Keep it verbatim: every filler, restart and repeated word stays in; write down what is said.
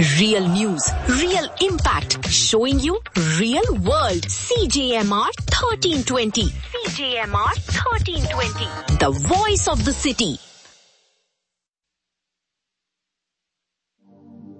Real news, real impact, showing you real world. C J M R thirteen twenty. C J M R thirteen twenty. The voice of the city.